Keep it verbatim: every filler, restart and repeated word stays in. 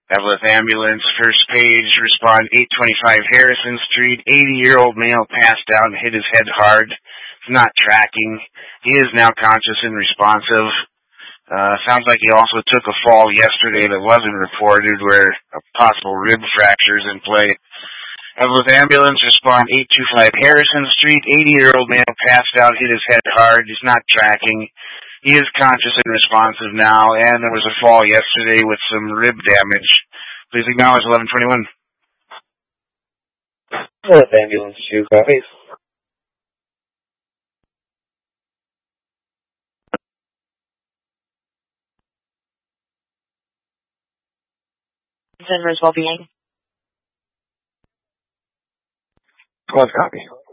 Evelyn Ambulance, first page, respond eight twenty-five Harrison Street. eighty-year-old male passed out and hit his head hard. It's not tracking. He is now conscious and responsive. Uh, sounds like he also took a fall yesterday that wasn't reported where a possible rib fracture is in play. Evelyn Ambulance, respond eight two five Harrison Street. eighty-year-old male passed out, hit his head hard. He's not tracking. He is conscious and responsive now, and there was a fall yesterday with some rib damage. Please acknowledge eleven twenty-one. Evelyn Ambulance, two copies. Denver's well-being. One copy.